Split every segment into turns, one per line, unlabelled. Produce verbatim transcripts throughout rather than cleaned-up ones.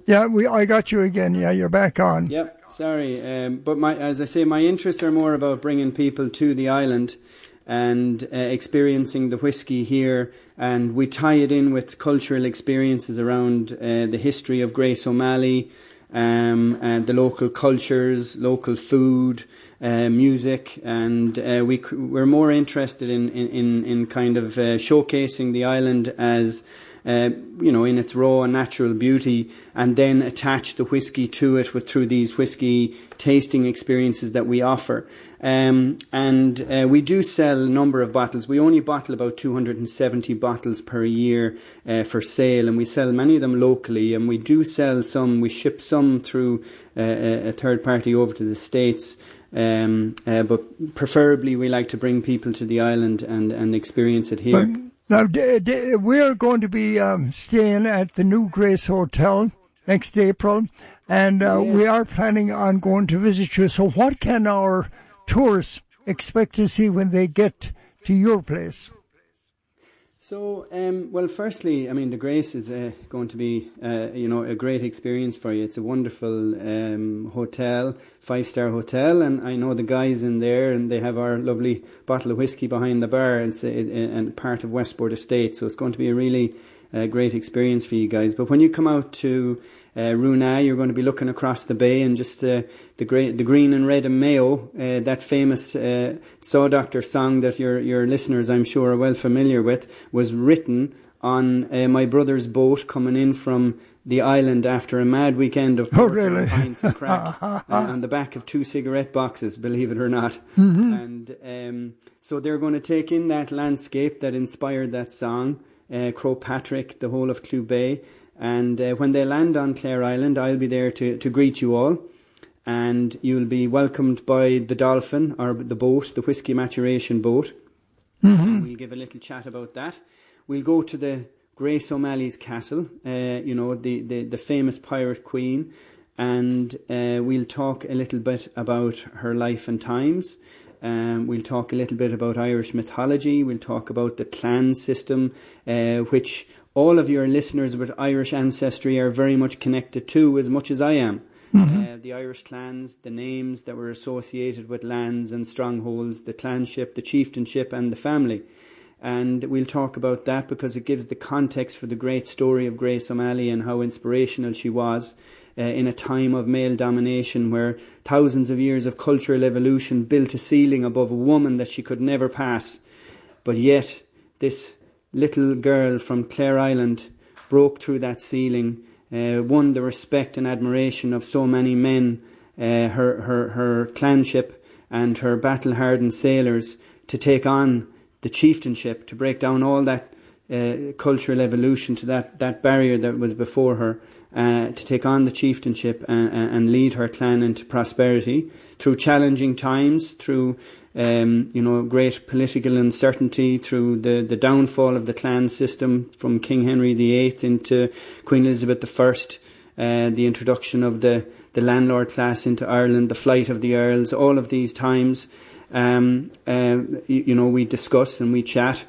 Yeah, we. I got you again. Yeah, you're back on.
Yep, sorry. Um, but my, as I say, my interests are more about bringing people to the island and uh, experiencing the whiskey here. And we tie it in with cultural experiences around uh, the history of Grace O'Malley, um, and the local cultures, local food, uh, music. And uh, we, we're more interested in, in, in kind of uh, showcasing the island as Uh, you know, in its raw and natural beauty, and then attach the whiskey to it with through these whiskey tasting experiences that we offer. Um, and uh, we do sell a number of bottles. We only bottle about two hundred seventy bottles per year uh, for sale, and we sell many of them locally. And we do sell some. We ship some through uh, a third party over to the States. Um, uh, but preferably, we like to bring people to the island and, and experience it here.
But now, d- d- we're going to be um, staying at the New Grace Hotel next April, and uh,
yeah.
we are planning on going to visit you. So what can our tourists expect to see when they get to your place?
So, um, well, firstly, I mean, the Grace is uh, going to be, uh, you know, a great experience for you. It's a wonderful um, hotel, five-star hotel, and I know the guys in there, and they have our lovely bottle of whiskey behind the bar, and, and part of Westport Estate. So it's going to be a really uh, great experience for you guys. But when you come out to uh, Roonagh, you're going to be looking across the bay, and just uh, the great, the green and red and Mayo, uh, that famous uh, Saw Doctor song that your your listeners, I'm sure, are well familiar with, was written on uh, my brother's boat coming in from the island after a mad weekend of
oh, really?
pints and crack uh, on the back of two cigarette boxes, believe it or not.
Mm-hmm.
And um, so they're going to take in that landscape that inspired that song, uh, Croagh Patrick, the whole of Clew Bay. And uh, when they land on Clare Island, I'll be there to, to greet you all. And you'll be welcomed by the Dolphin, or the boat, the whiskey maturation boat.
Mm-hmm.
We'll give a little chat about that. We'll go to the Grace O'Malley's castle, uh, you know, the, the, the famous pirate queen. And uh, we'll talk a little bit about her life and times. Um, we'll talk a little bit about Irish mythology. We'll talk about the clan system, uh, which all of your listeners with Irish ancestry are very much connected to, as much as I am. Mm-hmm. Uh, the Irish clans, the names that were associated with lands and strongholds, the clanship, the chieftainship and the family. And we'll talk about that because it gives the context for the great story of Grace O'Malley and how inspirational she was uh, in a time of male domination where thousands of years of cultural evolution built a ceiling above a woman that she could never pass. But yet this little girl from Clare Island broke through that ceiling, uh, won the respect and admiration of so many men, uh, her, her, her clanship and her battle-hardened sailors, to take on the chieftainship, to break down all that uh, cultural evolution to that, that barrier that was before her, uh, to take on the chieftainship and, and lead her clan into prosperity through challenging times, through um, you know great political uncertainty, through the, the downfall of the clan system from King Henry the Eighth into Queen Elizabeth the First, uh, the introduction of the, the landlord class into Ireland, the flight of the Earls, all of these times. Um, uh, you, you know, we discuss and we chat,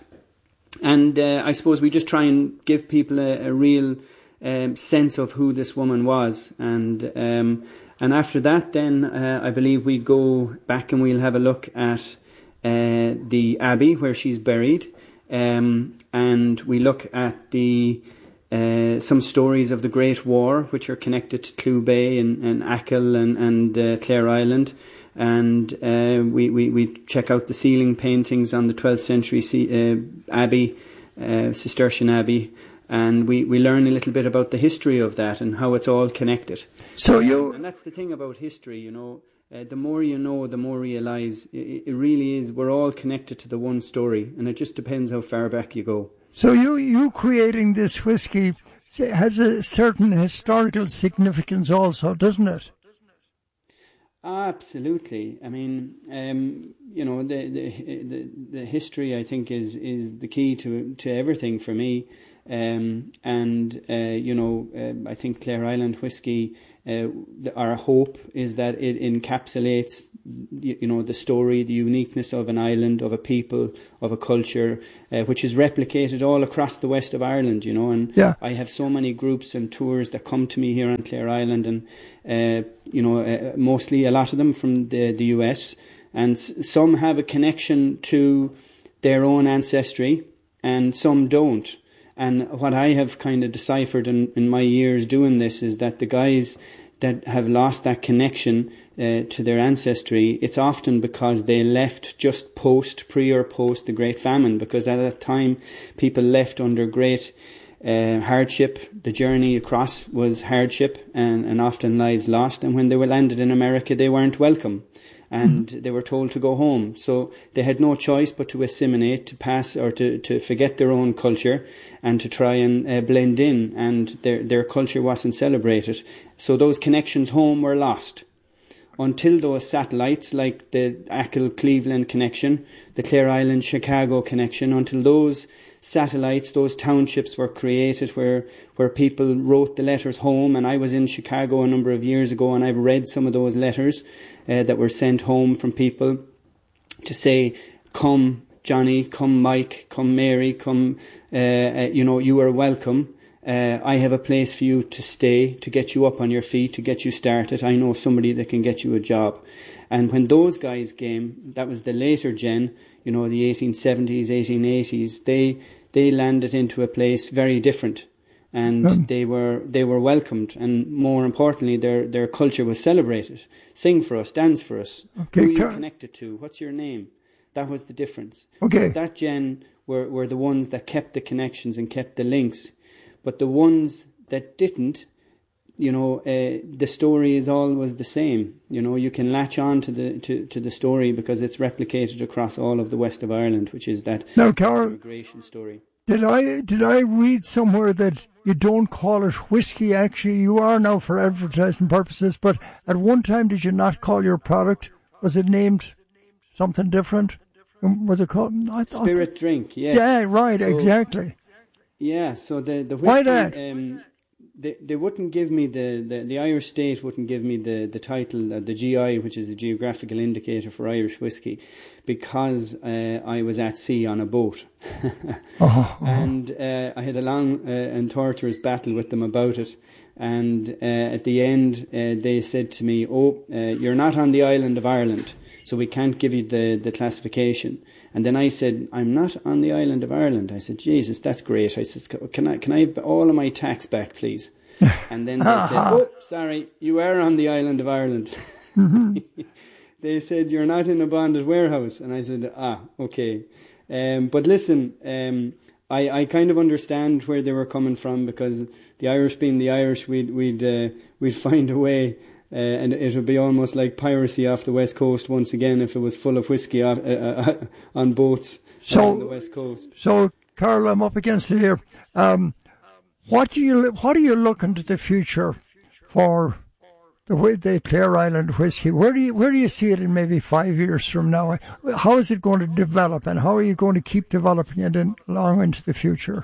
and uh, I suppose we just try and give people a, a real um, sense of who this woman was. And um, and after that, then uh, I believe we go back and we'll have a look at uh, the abbey where she's buried, um, and we look at the uh, some stories of the Great War which are connected to Clew Bay and, and Achill and, and uh, Clare Island. And uh, we, we, we check out the ceiling paintings on the twelfth century uh, abbey, uh, Cistercian abbey, and we, we learn a little bit about the history of that and how it's all connected.
So you...
And that's the thing about history, you know, uh, the more you know, the more you realise it, it really is, we're all connected to the one story, and it just depends how far back you go.
So you, you creating this whiskey has a certain historical significance also, doesn't it?
Absolutely. I mean, um, you know, the, the the the history, I think, is is the key to to everything for me. Um, and uh, you know, uh, I think Clare Island whiskey. Uh, our hope is that it encapsulates you, you know, the story, the uniqueness of an island, of a people, of a culture, uh, which is replicated all across the west of Ireland, you know. And
yeah.
I have so many groups and tours that come to me here on Clare Island, and, uh, you know, uh, mostly a lot of them from the, the U S, and s- some have a connection to their own ancestry and some don't. And what I have kind of deciphered in, in my years doing this is that the guys that have lost that connection uh, to their ancestry, it's often because they left just post, pre or post the Great Famine, because at that time people left under great uh, hardship. The journey across was hardship and, and often lives lost. And when they were landed in America, they weren't welcome. And mm-hmm. they were told to go home. So they had no choice but to assimilate, to pass, or to, to forget their own culture and to try and uh, blend in. And their, their culture wasn't celebrated. So those connections home were lost. Until those satellites, like the Achill-Cleveland connection, the Clare Island-Chicago connection, until those satellites, those townships were created where where people wrote the letters home. And I was in Chicago a number of years ago, and I've read some of those letters uh, that were sent home from people to say, come Johnny, come Mike, come Mary, come, uh, uh, you know, you are welcome. Uh, I have a place for you to stay, to get you up on your feet, to get you started. I know somebody that can get you a job. And when those guys came, that was the later gen, you know, the eighteen seventies, eighteen eighties, they they landed into a place very different. And um. they were they were welcomed, and more importantly, their their culture was celebrated. Sing for us, dance for us.
Okay,
Who are you connected to? What's your name? That was the difference.
Okay.
That gen were, were the ones that kept the connections and kept the links. But the ones that didn't, you know, uh, the story is always the same. You know, you can latch on to the to, to the story because it's replicated across all of the west of Ireland, which is that
now, Carol,
immigration story.
Did I did I read somewhere that you don't call it whiskey? Actually, you are now for advertising purposes, but at one time did you not call your product? Was it named something different? Was it called? I thought
Spirit drink, yeah.
Yeah, right,
so,
exactly.
Yeah, so the, the whiskey...
Why that?
Um, they, they wouldn't give me, the, the, the Irish state wouldn't give me the, the title, uh, the G I, which is the Geographical Indicator for Irish Whiskey, because uh, I was at sea on a boat.
oh, oh.
And uh, I had a long uh, and torturous battle with them about it. And uh, at the end, uh, they said to me, oh, uh, you're not on the island of Ireland, so we can't give you the, the classification. And then I said, I'm not on the island of Ireland. I said, Jesus, that's great. I said, can I can I have all of my tax back, please? And then they said, oh, sorry, you are on the island of Ireland. Mm-hmm. They said, you're not in a bonded warehouse. And I said, ah, okay. Um, but listen, um, I, I kind of understand where they were coming from, because the Irish being the Irish, we'd, we'd, uh, we'd find a way. Uh, and it would be almost like piracy off the west coast once again if it was full of whiskey off, uh, uh, on boats
so,
on the west coast.
So, Carl, I'm up against it here. Um, what do you what do you look into the future for the the Clare Island whiskey? Where do you where do you see it in maybe five years from now? How is it going to develop, and how are you going to keep developing it in, long into the future?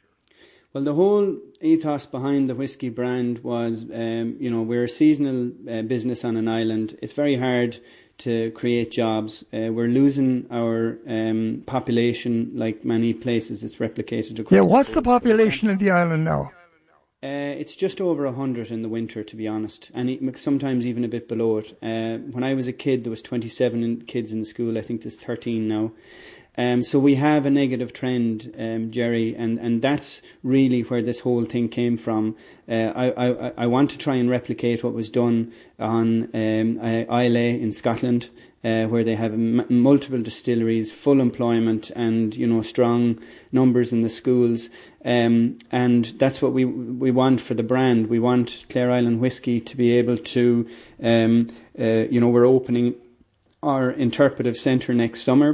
Well, the whole ethos behind the whiskey brand was, um, you know, we're a seasonal uh, business on an island. It's very hard to create jobs. Uh, we're losing our um, population, like many places. It's replicated across.
Yeah, what's the, the population of the island now?
Uh, it's just over a hundred in the winter, to be honest, and it, sometimes even a bit below it. Uh, when I was a kid, there was twenty-seven kids in the school. I think there's thirteen now. Um, so we have a negative trend, um, Jerry, and, and that's really where this whole thing came from. Uh, I, I, I want to try and replicate what was done on um, Islay in Scotland, uh, where they have m- multiple distilleries, full employment, and you know strong numbers in the schools. Um, and that's what we we want for the brand. We want Clare Island Whiskey to be able to, um, uh, you know, we're opening our interpretive centre next summer.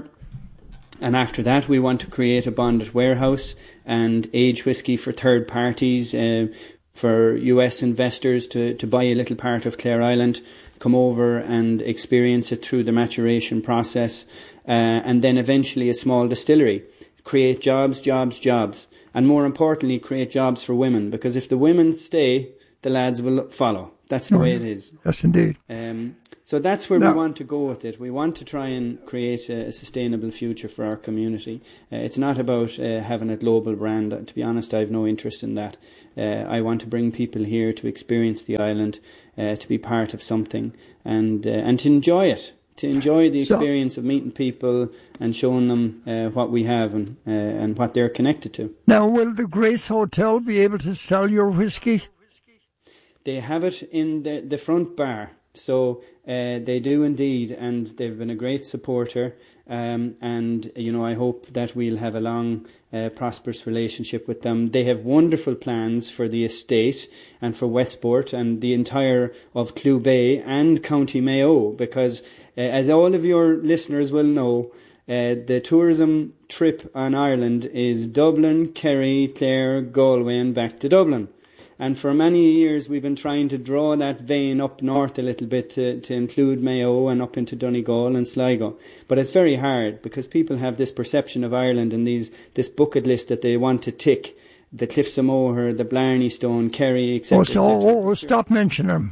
And after that, we want to create a bonded warehouse and age whiskey for third parties, uh, for U S investors to, to buy a little part of Clare Island, come over and experience it through the maturation process, uh, and then eventually a small distillery. Create jobs, jobs, jobs. And more importantly, create jobs for women, because if the women stay, the lads will follow. That's the oh, way it is.
Yes, indeed.
Um, So that's where
no.
we want to go with it. We want to try and create a, a sustainable future for our community. Uh, it's not about uh, having a global brand. Uh, to be honest, I have no interest in that. Uh, I want to bring people here to experience the island, uh, to be part of something, and uh, and to enjoy it. To enjoy the experience so, of meeting people and showing them uh, what we have and uh, and what they're connected to.
Now, will the Grace Hotel be able to sell your whiskey?
They have it in the, the front bar. So uh, they do indeed, and they've been a great supporter. Um, and, you know, I hope that we'll have a long, uh, prosperous relationship with them. They have wonderful plans for the estate and for Westport and the entire of Clew Bay and County Mayo, because uh, as all of your listeners will know, uh, the tourism trip on Ireland is Dublin, Kerry, Clare, Galway and back to Dublin. And for many years we've been trying to draw that vein up north a little bit to, to include Mayo and up into Donegal and Sligo. But it's very hard because people have this perception of Ireland and these this bucket list that they want to tick. The Cliffs of Moher, the Blarney Stone, Kerry, et cetera.
Oh, so, oh, oh, stop mentioning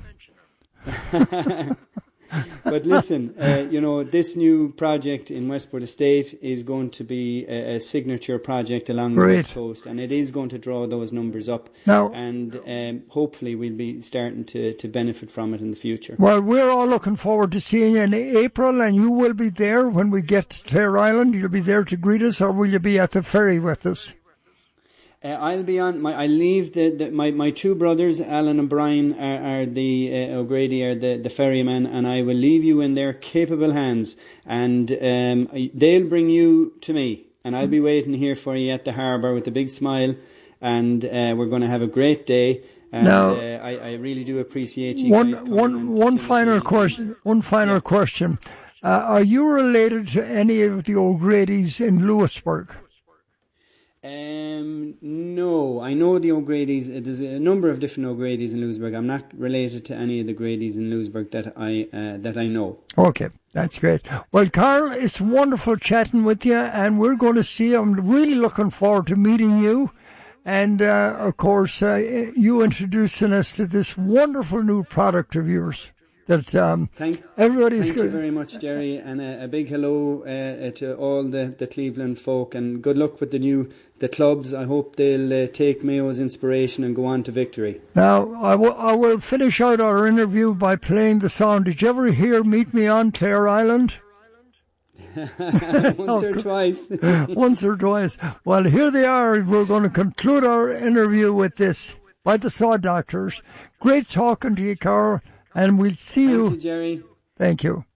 them.
But listen, uh, you know, this new project in Westport Estate is going to be a, a signature project along
Great.
the West Coast, and it is going to draw those numbers up.
Now,
and um, hopefully we'll be starting to, to benefit from it in the future.
Well, we're all looking forward to seeing you in April, and you will be there when we get to Clare Island. You'll be there to greet us, or will you be at the ferry with us?
Uh, I'll be on. My I leave the, the my, my two brothers, Alan and Brian, are, are the uh, O'Grady are the, the ferrymen, and I will leave you in their capable hands, and um, they'll bring you to me, and I'll be waiting here for you at the harbour with a big smile, and uh, we're going to have a great day. And
now,
uh, I, I really do appreciate you.
One
guys
one one final question. One final yeah. question. Uh, are you related to any of the O'Gradys in Lewisburg?
Um, no, I know the O'Gradys. There's a number of different O'Gradys in Lewisburg. I'm not related to any of the Gradys in Lewisburg that I uh, that I know.
Okay, that's great. Well, Carl, it's wonderful chatting with you, and we're going to see you. I'm really looking forward to meeting you, and uh, of course, uh, you introducing us to this wonderful new product of yours. That um,
thank,
everybody's
thank you very much, Jerry, and a, a big hello uh, to all the, the Cleveland folk, and good luck with the new the clubs. I hope they'll uh, take Mayo's inspiration and go on to victory.
Now, I, w- I will finish out our interview by playing the song. Did you ever hear "Meet Me on Clare Island"?
Once or twice.
Once or twice. Well, here they are. We're going to conclude our interview with this by the Saw Doctors. Great talking to you, Carl. And we'll see you.
Thank you, Jerry.
Thank you.